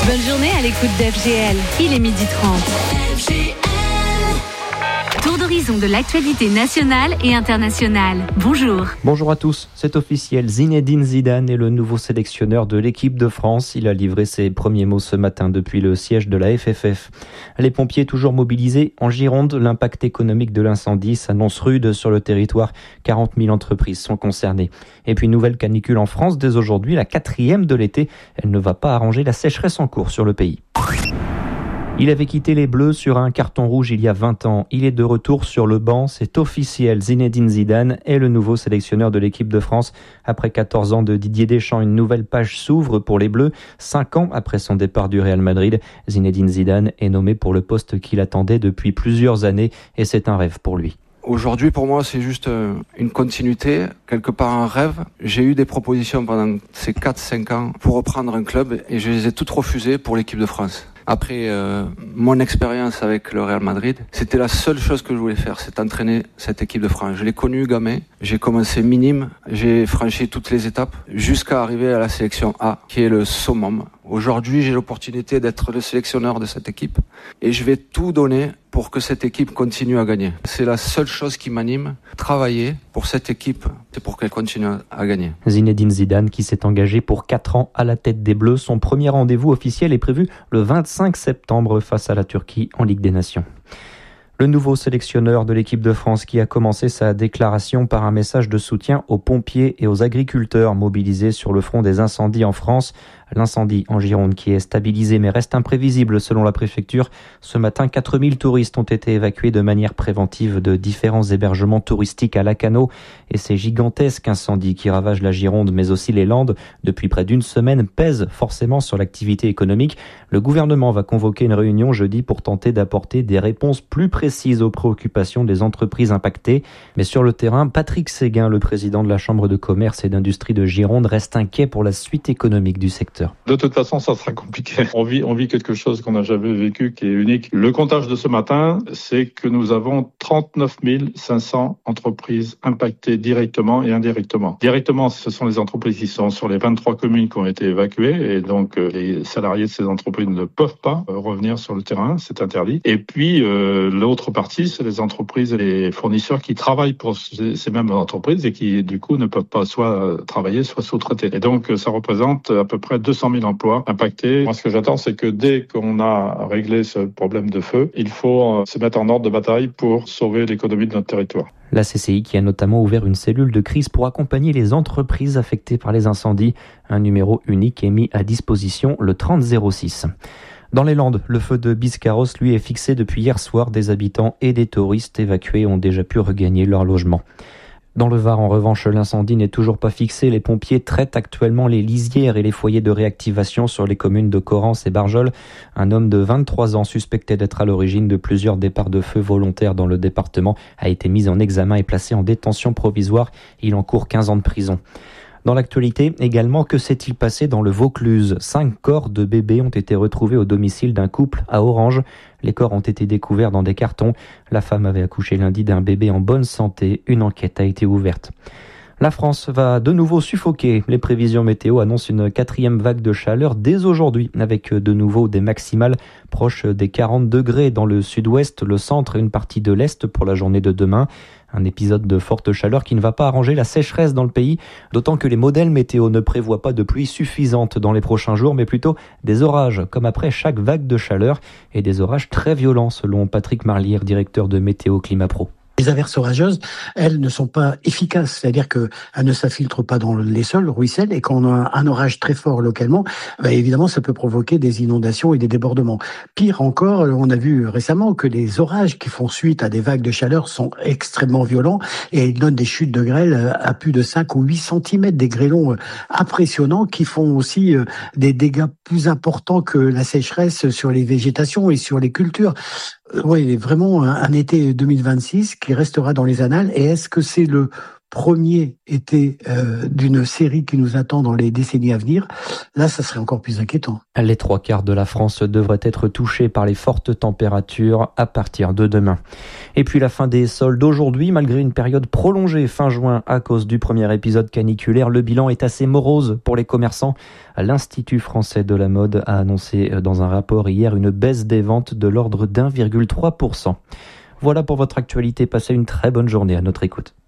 Bonne journée à l'écoute d'FGL. Il est 12h30. FGL. Tour d'horizon de l'actualité nationale et internationale. Bonjour. Bonjour à tous. C'est officiel. Zinedine Zidane est le nouveau sélectionneur de l'équipe de France. Il a livré ses premiers mots ce matin depuis le siège de la FFF. Les pompiers toujours mobilisés en Gironde. L'impact économique de l'incendie s'annonce rude sur le territoire. 40 000 entreprises sont concernées. Et puis nouvelle canicule en France dès aujourd'hui, la 4e de l'été. Elle ne va pas arranger la sécheresse en cours sur le pays. Il avait quitté les Bleus sur un carton rouge il y a 20 ans. Il est de retour sur le banc. C'est officiel. Zinedine Zidane est le nouveau sélectionneur de l'équipe de France. Après 14 ans de Didier Deschamps, une nouvelle page s'ouvre pour les Bleus. 5 ans après son départ du Real Madrid, Zinedine Zidane est nommé pour le poste qu'il attendait depuis plusieurs années et c'est un rêve pour lui. Aujourd'hui, pour moi, c'est juste une continuité, quelque part un rêve. J'ai eu des propositions pendant ces 4-5 ans pour reprendre un club et je les ai toutes refusées pour l'équipe de France. Après mon expérience avec le Real Madrid, c'était la seule chose que je voulais faire, c'est entraîner cette équipe de France. Je l'ai connue gamin, j'ai commencé minime, j'ai franchi toutes les étapes jusqu'à arriver à la sélection A, qui est le summum. Aujourd'hui, j'ai l'opportunité d'être le sélectionneur de cette équipe et je vais tout donner pour que cette équipe continue à gagner. C'est la seule chose qui m'anime, travailler pour cette équipe, c'est pour qu'elle continue à gagner. Zinedine Zidane qui s'est engagé pour 4 ans à la tête des Bleus. Son premier rendez-vous officiel est prévu le 25 septembre face à la Turquie en Ligue des Nations. Le nouveau sélectionneur de l'équipe de France qui a commencé sa déclaration par un message de soutien aux pompiers et aux agriculteurs mobilisés sur le front des incendies en France. L'incendie en Gironde qui est stabilisé mais reste imprévisible selon la préfecture. Ce matin, 4000 touristes ont été évacués de manière préventive de différents hébergements touristiques à Lacanau. Et ces gigantesques incendies qui ravagent la Gironde mais aussi les Landes depuis près d'une semaine pèsent forcément sur l'activité économique. Le gouvernement va convoquer une réunion jeudi pour tenter d'apporter des réponses plus précises aux préoccupations des entreprises impactées. Mais sur le terrain, Patrick Séguin, le président de la Chambre de commerce et d'industrie de Gironde, reste inquiet pour la suite économique du secteur. De toute façon, ça sera compliqué. On vit quelque chose qu'on n'a jamais vécu, qui est unique. Le comptage de ce matin, c'est que nous avons 39 500 entreprises impactées directement et indirectement. Directement, ce sont les entreprises qui sont sur les 23 communes qui ont été évacuées et donc les salariés de ces entreprises ne peuvent pas revenir sur le terrain, c'est interdit. Et puis, l'autre partie, c'est les entreprises et les fournisseurs qui travaillent pour ces mêmes entreprises et qui, du coup, ne peuvent pas soit travailler, soit sous-traiter. Et donc, ça représente à peu près 200 000 emplois impactés. Moi, ce que j'attends, c'est que dès qu'on a réglé ce problème de feu, il faut se mettre en ordre de bataille pour sauver l'économie de notre territoire. La CCI qui a notamment ouvert une cellule de crise pour accompagner les entreprises affectées par les incendies. Un numéro unique est mis à disposition le 3006. Dans les Landes, le feu de Biscarrosse, lui, est fixé depuis hier soir. Des habitants et des touristes évacués ont déjà pu regagner leur logement. Dans le Var, en revanche, l'incendie n'est toujours pas fixé. Les pompiers traitent actuellement les lisières et les foyers de réactivation sur les communes de Correns et Barjol. Un homme de 23 ans suspecté d'être à l'origine de plusieurs départs de feu volontaires dans le département a été mis en examen et placé en détention provisoire. Il encourt 15 ans de prison. Dans l'actualité également, que s'est-il passé dans le Vaucluse ? 5 corps de bébés ont été retrouvés au domicile d'un couple à Orange. Les corps ont été découverts dans des cartons. La femme avait accouché lundi d'un bébé en bonne santé. Une enquête a été ouverte. La France va de nouveau suffoquer. Les prévisions météo annoncent une 4e vague de chaleur dès aujourd'hui, avec de nouveau des maximales proches des 40 degrés dans le sud-ouest, le centre et une partie de l'est pour la journée de demain. Un épisode de forte chaleur qui ne va pas arranger la sécheresse dans le pays, d'autant que les modèles météo ne prévoient pas de pluie suffisante dans les prochains jours, mais plutôt des orages, comme après chaque vague de chaleur, et des orages très violents, selon Patrick Marlière, directeur de Météo Climat Pro. Les averses orageuses, elles ne sont pas efficaces, c'est-à-dire qu'elles ne s'infiltrent pas dans les sols, ruissellent, et quand on a un orage très fort localement, évidemment, ça peut provoquer des inondations et des débordements. Pire encore, on a vu récemment que les orages qui font suite à des vagues de chaleur sont extrêmement violents et ils donnent des chutes de grêle à plus de 5 ou 8 cm, des grêlons impressionnants qui font aussi des dégâts plus importants que la sécheresse sur les végétations et sur les cultures. Oui, vraiment un été 2026 qui restera dans les annales. Et est-ce que c'est le premier été d'une série qui nous attend dans les décennies à venir, là, ça serait encore plus inquiétant. Les 3/4 de la France devraient être touchés par les fortes températures à partir de demain. Et puis la fin des soldes aujourd'hui, malgré une période prolongée fin juin à cause du premier épisode caniculaire, le bilan est assez morose pour les commerçants. L'Institut français de la mode a annoncé dans un rapport hier une baisse des ventes de l'ordre d'1,3%. Voilà pour votre actualité. Passez une très bonne journée à notre écoute.